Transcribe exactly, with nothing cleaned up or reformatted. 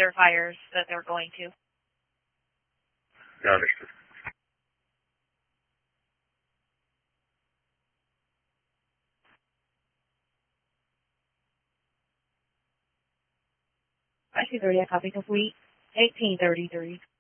other fires that they're going to. Understood. I see thirty, a copy complete. eighteen thirty-three.